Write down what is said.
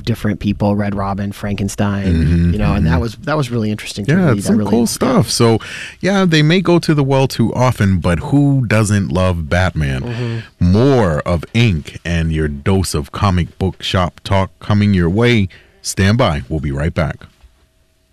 different people, Red Robin, Frankenstein, and that was really interesting to read. Yeah, some cool stuff. So, yeah, they may go to the well too often, but who doesn't love Batman? More of Ink and your dose of comic book shop talk coming your way. Stand by. We'll be right back.